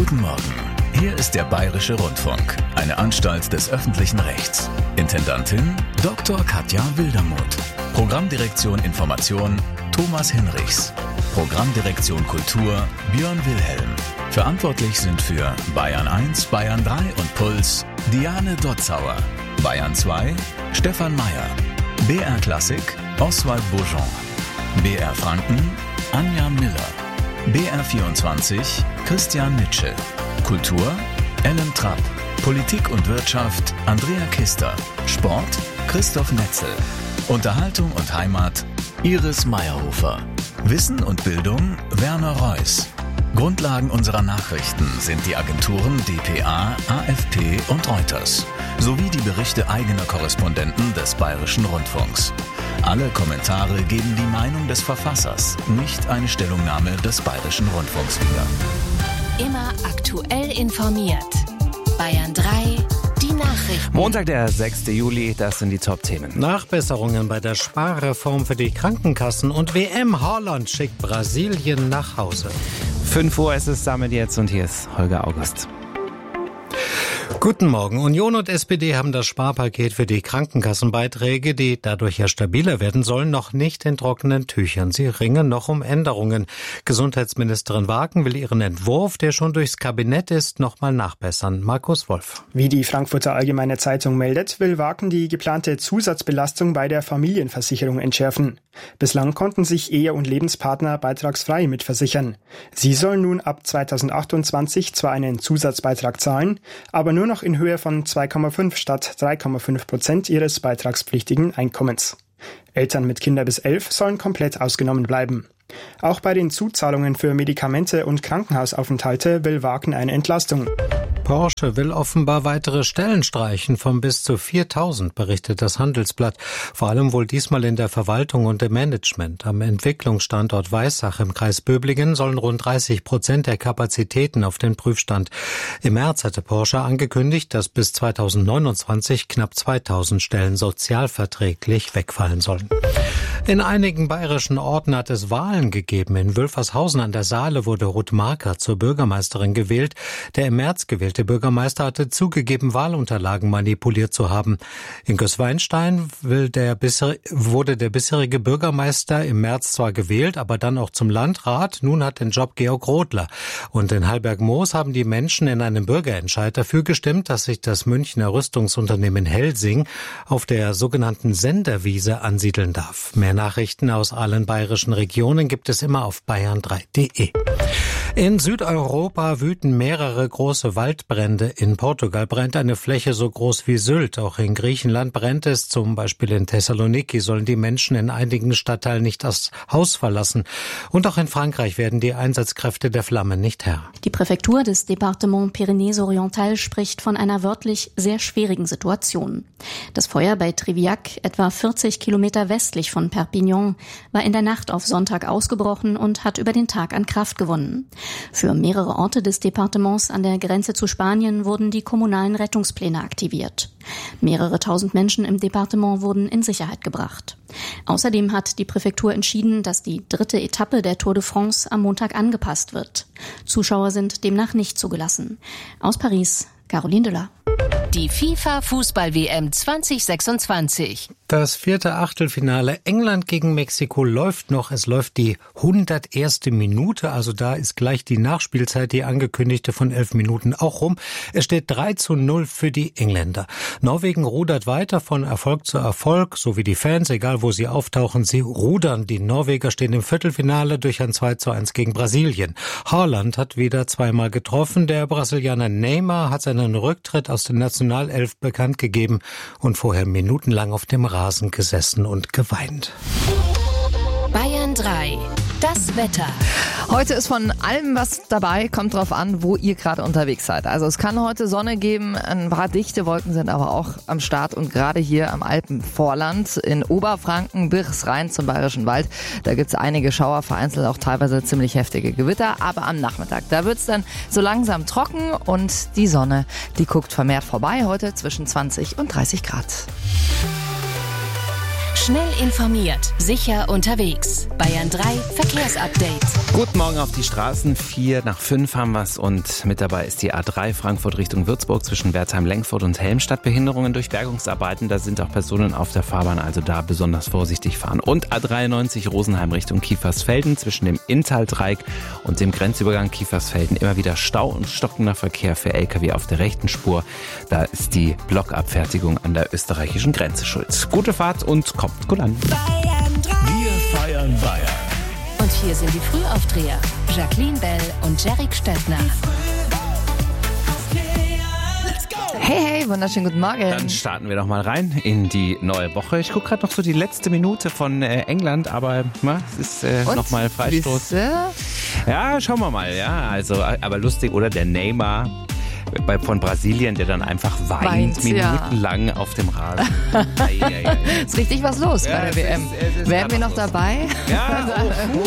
Guten Morgen. Hier ist der Bayerische Rundfunk, eine Anstalt des öffentlichen Rechts. Intendantin Dr. Katja Wildermuth. Programmdirektion Information Thomas Hinrichs. Programmdirektion Kultur Björn Wilhelm. Verantwortlich sind für Bayern 1, Bayern 3 und Puls Diane Dotzauer. Bayern 2 Stefan Mayer. BR Klassik Oswald Bourgeon. BR Franken Anja Miller. BR24 Christian Nitsche. Kultur Ellen Trapp. Politik und Wirtschaft Andrea Kister. Sport Christoph Netzel. Unterhaltung und Heimat Iris Meyerhofer. Wissen und Bildung Werner Reuss. Grundlagen unserer Nachrichten sind die Agenturen dpa, AFP und Reuters sowie die Berichte eigener Korrespondenten des Bayerischen Rundfunks. Alle Kommentare geben die Meinung des Verfassers, nicht eine Stellungnahme des Bayerischen Rundfunks wider. Immer aktuell informiert. Bayern 3, die Nachrichten. Montag, der 6. Juli, das sind die Top-Themen. Nachbesserungen bei der Sparreform für die Krankenkassen und WM Haaland schickt Brasilien nach Hause. 5 Uhr ist es damit jetzt und hier ist Holger August. Guten Morgen. Union und SPD haben das Sparpaket für die Krankenkassenbeiträge, die dadurch ja stabiler werden sollen, noch nicht in trockenen Tüchern. Sie ringen noch um Änderungen. Gesundheitsministerin Wagen will ihren Entwurf, der schon durchs Kabinett ist, nochmal nachbessern. Markus Wolf. Wie die Frankfurter Allgemeine Zeitung meldet, will Wagen die geplante Zusatzbelastung bei der Familienversicherung entschärfen. Bislang konnten sich Ehe- und Lebenspartner beitragsfrei mitversichern. Sie sollen nun ab 2028 zwar einen Zusatzbeitrag zahlen, aber nur noch in Höhe von 2,5 statt 3,5% ihres beitragspflichtigen Einkommens. Eltern mit Kindern bis 11 sollen komplett ausgenommen bleiben. Auch bei den Zuzahlungen für Medikamente und Krankenhausaufenthalte will Wagen eine Entlastung. Porsche will offenbar weitere Stellen streichen von bis zu 4.000, berichtet das Handelsblatt. Vor allem wohl diesmal in der Verwaltung und im Management. Am Entwicklungsstandort Weissach im Kreis Böblingen sollen rund 30% der Kapazitäten auf den Prüfstand. Im März hatte Porsche angekündigt, dass bis 2029 knapp 2.000 Stellen sozialverträglich wegfallen sollen. In einigen bayerischen Orten hat es Wahlen gegeben. In Wülfershausen an der Saale wurde Ruth Marker zur Bürgermeisterin gewählt. Der im März gewählte Bürgermeister hatte zugegeben, Wahlunterlagen manipuliert zu haben. In Gößweinstein wurde der bisherige Bürgermeister im März zwar gewählt, aber dann auch zum Landrat. Nun hat den Job Georg Rodler. Und in Hallberg-Moos haben die Menschen in einem Bürgerentscheid dafür gestimmt, dass sich das Münchner Rüstungsunternehmen Helsing auf der sogenannten Senderwiese ansiedeln darf. Mehr Nachrichten aus allen bayerischen Regionen gibt es immer auf bayern3.de. In Südeuropa wüten mehrere große Waldbrände. In Portugal brennt eine Fläche so groß wie Sylt. Auch in Griechenland brennt es. Zum Beispiel in Thessaloniki sollen die Menschen in einigen Stadtteilen nicht das Haus verlassen. Und auch in Frankreich werden die Einsatzkräfte der Flamme nicht Herr. Die Präfektur des Département Pyrénées-Orientales spricht von einer wörtlich sehr schwierigen Situation. Das Feuer bei Triviac, etwa 40 Kilometer westlich von Perpignan, war in der Nacht auf Sonntag ausgebrochen und hat über den Tag an Kraft gewonnen. Für mehrere Orte des Departements an der Grenze zu Spanien wurden die kommunalen Rettungspläne aktiviert. Mehrere tausend Menschen im Departement wurden in Sicherheit gebracht. Außerdem hat die Präfektur entschieden, dass die 3. Etappe der Tour de France am Montag angepasst wird. Zuschauer sind demnach nicht zugelassen. Aus Paris, Caroline Düller. Die FIFA-Fußball-WM 2026. Das 4. Achtelfinale England gegen Mexiko läuft noch. Es läuft die 101. Minute, also da ist gleich die Nachspielzeit, die angekündigte von 11 Minuten auch rum. Es steht 3:0 für die Engländer. Norwegen rudert weiter von Erfolg zu Erfolg, so wie die Fans, egal wo sie auftauchen, sie rudern. Die Norweger stehen im Viertelfinale durch ein 2:1 gegen Brasilien. Haaland hat wieder zweimal getroffen. Der Brasilianer Neymar hat seinen Rücktritt aus der Nationalelf bekannt gegeben und vorher minutenlang auf dem Rasen gesessen und geweint. Bayern 3. Das Wetter. Heute ist von allem was dabei, kommt drauf an, wo ihr gerade unterwegs seid. Also es kann heute Sonne geben, ein paar dichte Wolken sind aber auch am Start und gerade hier am Alpenvorland in Oberfranken bis rein zum Bayerischen Wald. Da gibt's einige Schauer, vereinzelt auch teilweise ziemlich heftige Gewitter, aber am Nachmittag, da wird's dann so langsam trocken und die Sonne, die guckt vermehrt vorbei, heute zwischen 20 und 30 Grad. Schnell informiert, sicher unterwegs. Bayern 3 Verkehrsupdate. Guten Morgen auf die Straßen. 4:05 haben wir es und mit dabei ist die A3 Frankfurt Richtung Würzburg zwischen Wertheim-Lenkfurt und Helmstadt. Behinderungen durch Bergungsarbeiten, da sind auch Personen auf der Fahrbahn, also da besonders vorsichtig fahren. Und A93 Rosenheim Richtung Kiefersfelden zwischen dem Inntal-Dreieck und dem Grenzübergang Kiefersfelden immer wieder Stau und stockender Verkehr für LKW auf der rechten Spur. Da ist die Blockabfertigung an der österreichischen Grenze schuld. Gute Fahrt und kommt gut an. Wir feiern Bayern. Und hier sind die Frühaufdreher. Jacqueline Bell und Jerrik Stöttner. Hey, wunderschönen guten Morgen. Dann starten wir doch mal rein in die neue Woche. Ich gucke gerade noch so die letzte Minute von England, aber es ist nochmal Freistoß. Ja, schauen wir mal. Ja, also, aber lustig, oder? Der Neymar von Brasilien, der dann einfach weint minutenlang auf dem Rasen. Ist richtig was los bei der WM. Wären wir noch dabei? Ja,